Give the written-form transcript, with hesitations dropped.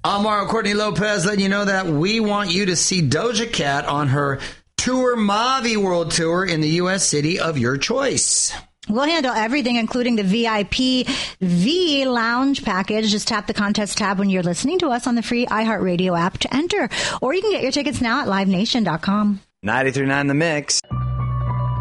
I'm Mario Courtney Lopez, letting you know that we want you to see Doja Cat on her Tour Mavi World Tour in the U.S. city of your choice. We'll handle everything, including the VIP V Lounge package. Just tap the contest tab when you're listening to us on the free iHeartRadio app to enter. Or you can get your tickets now at livenation.com. 93.9 The Mix.